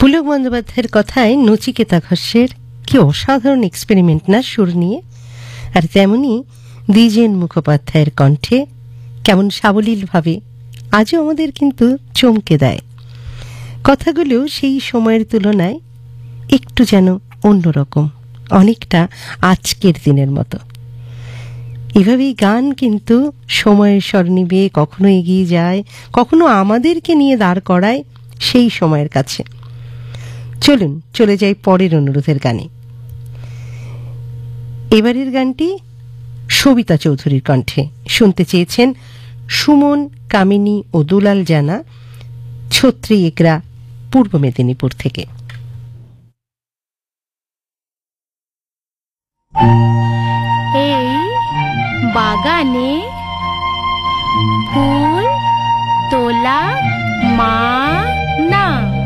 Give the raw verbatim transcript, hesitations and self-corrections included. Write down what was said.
পুলক বন্দ্যোপাধ্যায়ের কথায় নচিকেতা ঘোষের কি অসাধারণ এক্সপেরিমেন্ট না সুর নিয়ে, আর তেমনি দ্বিজেন মুখোপাধ্যায়ের কণ্ঠে কেমন সাবলীলভাবে আজও আমাদের কিন্তু চমকে দেয়। কথাগুলো সেই সময়ের তুলনায় একটু যেন অন্যরকম, অনেকটা আজকের দিনের মতো। এভাবেই গান কিন্তু সময়ের স্বর্ণিবে কখনো এগিয়ে যায়, কখনো আমাদেরকে নিয়ে দাঁড় করায় সেই সময়ের কাছে। চলুন চলে যাই পরের অনুরোধের গানে। এবারের গানটি সবিতা চৌধুরীর কণ্ঠে শুনতে চেয়েছেন সুমন, কামিনী ও দুলাল জানা, ছত্রী একরা, পূর্ব মেদিনীপুর থেকে। এই বাগানে ফুল তোলা মা